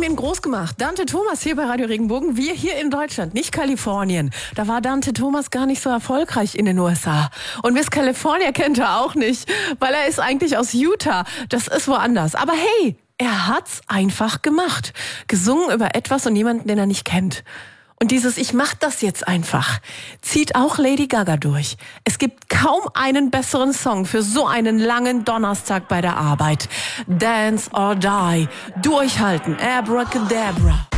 ihn groß gemacht. Dante Thomas hier bei Radio Regenbogen. Wir hier in Deutschland, nicht Kalifornien. Da war Dante Thomas gar nicht so erfolgreich in den USA. Und Miss California kennt er auch nicht, weil er ist eigentlich aus Utah. Das ist woanders. Aber hey, er hat's einfach gemacht. Gesungen über etwas und jemanden, den er nicht kennt. Und dieses "Ich mach das jetzt einfach" zieht auch Lady Gaga durch. Es gibt kaum einen besseren Song für so einen langen Donnerstag bei der Arbeit. Dance or Die. Durchhalten. Abracadabra.